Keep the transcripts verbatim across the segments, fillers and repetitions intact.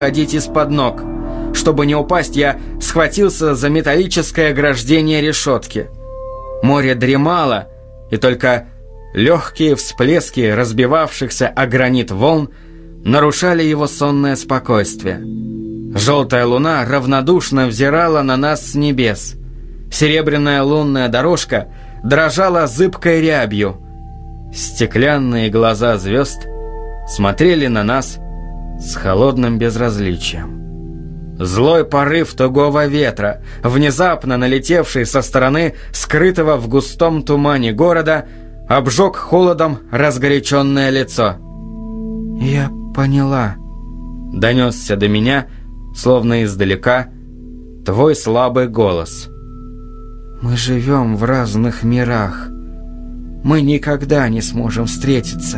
ходить из-под ног. Чтобы не упасть, я схватился за металлическое ограждение решетки. Море дремало, и только легкие всплески разбивавшихся о гранит волн нарушали его сонное спокойствие. Желтая луна равнодушно взирала на нас с небес. Серебряная лунная дорожка дрожала зыбкой рябью. Стеклянные глаза звезд смотрели на нас с холодным безразличием. Злой порыв тугого ветра, внезапно налетевший со стороны скрытого в густом тумане города, обжег холодом разгоряченное лицо. «Я поняла», — донесся до меня, словно издалека, твой слабый голос. «Мы живем в разных мирах. Мы никогда не сможем встретиться».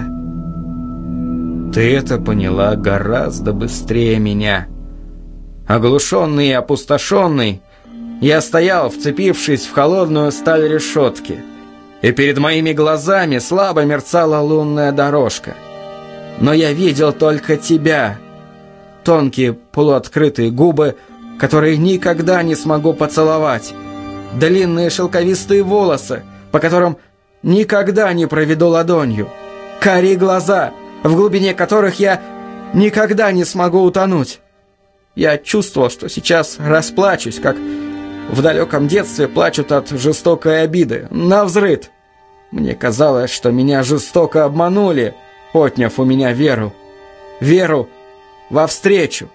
Ты это поняла гораздо быстрее меня. Оглушенный и опустошенный, я стоял, вцепившись в холодную сталь решетки, и перед моими глазами слабо мерцала лунная дорожка. Но я видел только тебя, тонкие полуоткрытые губы, которые никогда не смогу поцеловать, длинные шелковистые волосы, по которым никогда не проведу ладонью, карие глаза, в глубине которых я никогда не смогу утонуть. Я чувствовал, что сейчас расплачусь, как в далеком детстве плачут от жестокой обиды, навзрыд. Мне казалось, что меня жестоко обманули, отняв у меня веру. Веру во встречу.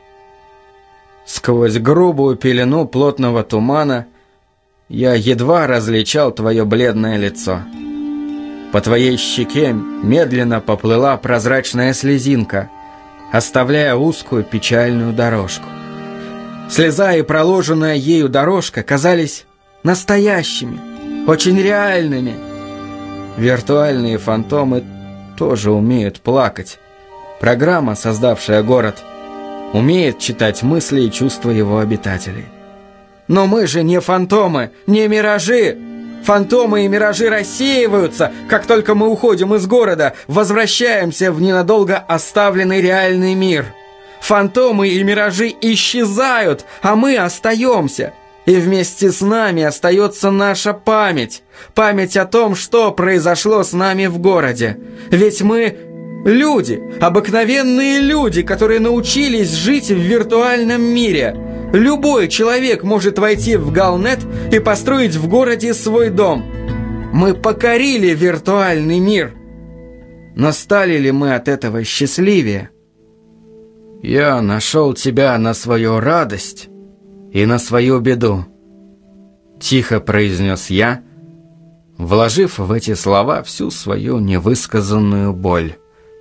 Сквозь грубую пелену плотного тумана я едва различал твое бледное лицо. По твоей щеке медленно поплыла прозрачная слезинка, оставляя узкую печальную дорожку. Слеза и проложенная ею дорожка казались настоящими, очень реальными. Виртуальные фантомы тоже умеют плакать. Программа, создавшая город, умеет читать мысли и чувства его обитателей. Но мы же не фантомы, не миражи! Фантомы и миражи рассеиваются, как только мы уходим из города, возвращаемся в ненадолго оставленный реальный мир. Фантомы и миражи исчезают, а мы остаемся. И вместе с нами остается наша память. Память о том, что произошло с нами в городе. Ведь мы люди, обыкновенные люди, которые научились жить в виртуальном мире. Любой человек может войти в Галнет и построить в городе свой дом. Мы покорили виртуальный мир. Но стали ли мы от этого счастливее? Я нашел тебя на свою радость и на свою беду, тихо произнес я, вложив в эти слова всю свою невысказанную боль.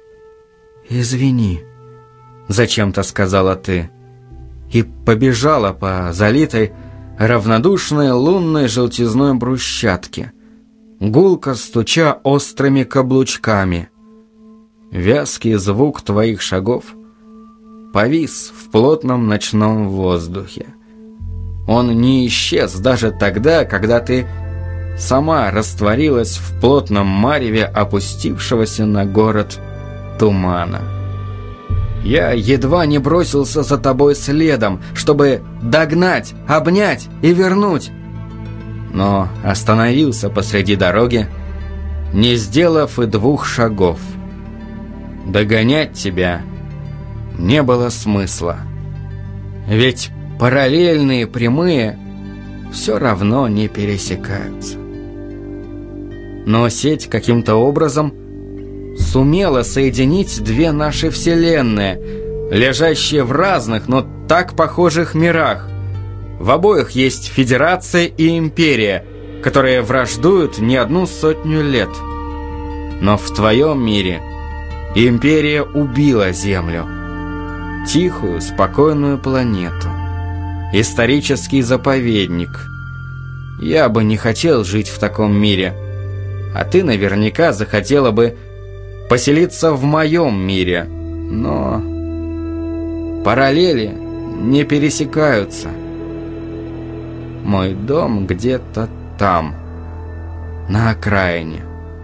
«Извини», — зачем-то сказала ты, и побежала по залитой равнодушной лунной желтизной брусчатке, гулко стуча острыми каблучками. Вязкий звук твоих шагов повис в плотном ночном воздухе. Он не исчез даже тогда, когда ты сама растворилась в плотном мареве опустившегося на город тумана. Я едва не бросился за тобой следом, чтобы догнать, обнять и вернуть, но остановился посреди дороги, не сделав и двух шагов. Догонять тебя не было смысла, ведь параллельные прямые все равно не пересекаются. Но сеть каким-то образом сумела соединить две наши вселенные, лежащие в разных, но так похожих мирах. В обоих есть Федерация и Империя, которые враждуют не одну сотню лет. Но в твоем мире Империя убила Землю. Тихую, спокойную планету. Исторический заповедник. Я бы не хотел жить в таком мире, а ты наверняка захотела бы поселиться в моем мире, но параллели не пересекаются. Мой дом где-то там, на окраине.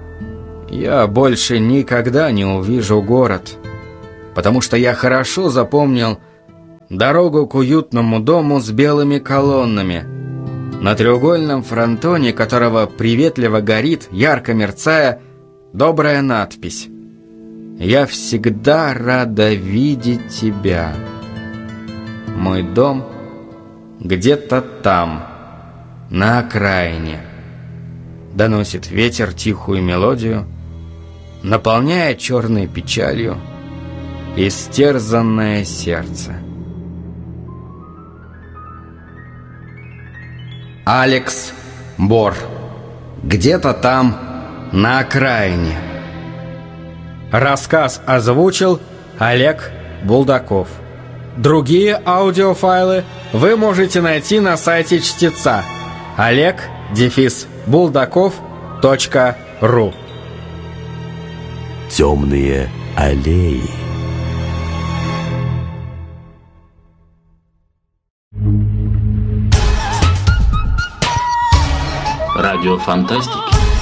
Я больше никогда не увижу город, потому что я хорошо запомнил дорогу к уютному дому с белыми колоннами, на треугольном фронтоне которого приветливо горит, ярко мерцая, добрая надпись: «Я всегда рада видеть тебя. Мой дом где-то там, на окраине». Доносит ветер тихую мелодию, наполняя черной печалью истерзанное сердце. Алекс Бор. Где-то там, на окраине. Рассказ озвучил Олег Булдаков. Другие аудиофайлы вы можете найти на сайте чтеца олег дефис булдаков точка ру. Темные аллеи. Радиофантастика.